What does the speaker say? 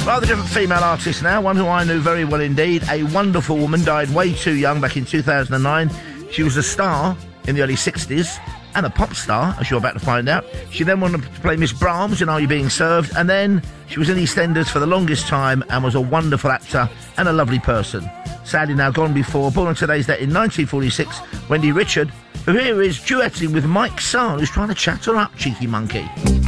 Rather different female artist now, one who I knew very well indeed. A wonderful woman, died way too young back in 2009. She was a star in the early 60s and a pop star, as you're about to find out. She then wanted to play Miss Brahms in Are You Being Served? And then she was in EastEnders for the longest time and was a wonderful actor and a lovely person. Sadly now gone before, born on today's date in 1946, Wendy Richard, who here is duetting with Mike Sarr, who's trying to chat her up, cheeky monkey.